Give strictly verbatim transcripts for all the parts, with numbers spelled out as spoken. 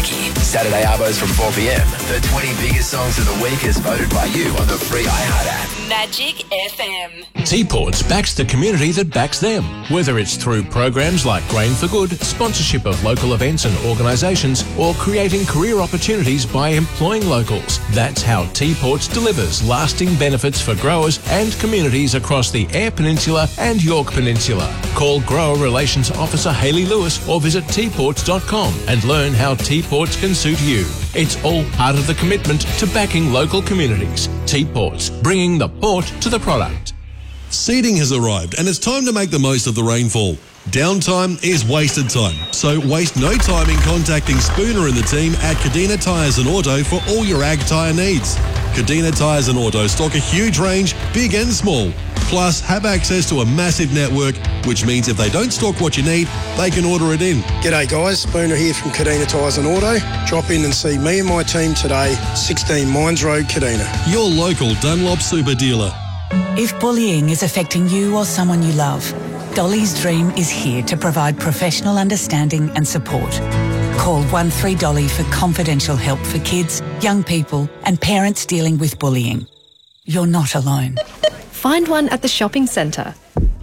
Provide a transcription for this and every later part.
Jackie. Saturday Arbos from four p.m. The twenty biggest songs of the week as voted by you on the free iHeart app. Magic F M. T-Ports backs the community that backs them. Whether it's through programs like Grain for Good, sponsorship of local events and organisations, or creating career opportunities by employing locals. That's how T-Ports delivers lasting benefits for growers and communities across the Eyre Peninsula and York Peninsula. Call Grower Relations Officer Hayley Lewis or visit t ports dot com and learn how T-Ports can suit you. It's all part of the commitment to backing local communities. T-Ports, bringing the port to the product. Seeding has arrived and it's time to make the most of the rainfall. Downtime is wasted time, so waste no time in contacting Spooner and the team at Kadina Tyres and Auto for all your ag tyre needs. Kadina Tyres and Auto stock a huge range, big and small, plus have access to a massive network, which means if they don't stock what you need, they can order it in. G'day guys, Spooner here from Kadina Tyres and Auto. Drop in and see me and my team today, sixteen Mines Road, Kadina. Your local Dunlop super dealer. If bullying is affecting you or someone you love, Dolly's Dream is here to provide professional understanding and support. Call one three Dolly for confidential help for kids, young people and parents dealing with bullying. You're not alone. Find one at the shopping centre.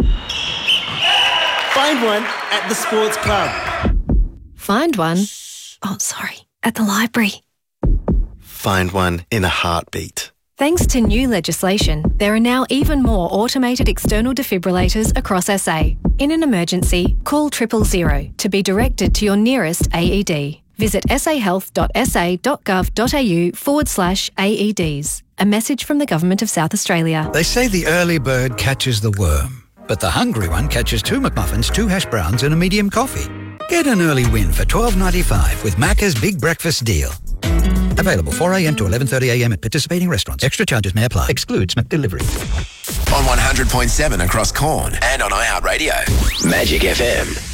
Find one at the sports club. Find one, oh sorry, at the library. Find one in a heartbeat. Thanks to new legislation, there are now even more automated external defibrillators across S A. In an emergency, call triple zero to be directed to your nearest A E D. Visit sahealth.sa.gov.au forward slash AEDs. A message from the Government of South Australia. They say the early bird catches the worm, but the hungry one catches two McMuffins, two hash browns and a medium coffee. Get an early win for twelve ninety-five with Macca's Big Breakfast Deal. Available four a.m. to eleven thirty a.m. at participating restaurants. Extra charges may apply. Excludes McDelivery. On one hundred point seven across Corn and on iHeart Radio. Magic F M.